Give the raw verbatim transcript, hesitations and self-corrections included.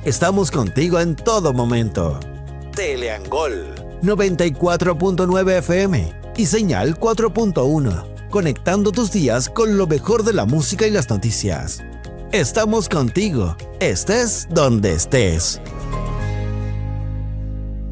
Estamos contigo en todo momento. Teleangol noventa y cuatro punto nueve F M y señal cuatro punto uno, conectando tus días con lo mejor de la música y las noticias. Estamos contigo, estés donde estés.